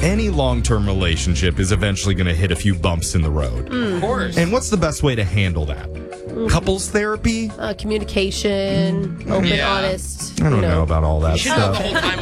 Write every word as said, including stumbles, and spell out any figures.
any long-term relationship is eventually going to hit a few bumps in the road. Mm. Of course. And what's the best way to handle that? Mm. Couples therapy? Uh, communication, open, Yeah. honest. I don't you know. know about all that You should know stuff. the whole time